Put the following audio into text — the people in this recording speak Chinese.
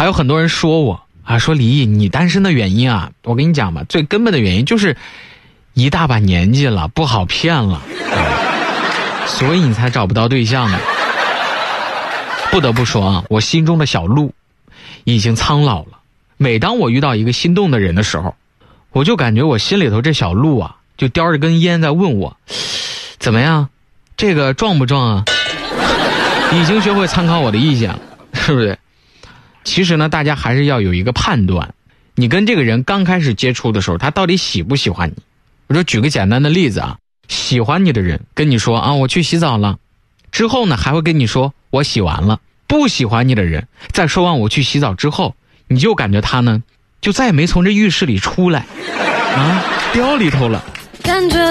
还有很多人说我啊，说李毅你单身的原因啊，我跟你讲吧，最根本的原因就是一大把年纪了，不好骗了，所以你才找不到对象呢。不得不说啊，我心中的小鹿已经苍老了。每当我遇到一个心动的人的时候，我就感觉我心里头这小鹿啊，就叼着根烟在问我，怎么样，这个壮不壮啊？已经学会参考我的意见了，是不是？其实呢，大家还是要有一个判断，你跟这个人刚开始接触的时候，他到底喜不喜欢你？我说举个简单的例子啊，喜欢你的人跟你说啊，我去洗澡了，之后呢还会跟你说我洗完了。不喜欢你的人在说完我去洗澡之后，你就感觉他呢就再也没从这浴室里出来啊，掉里头了。感觉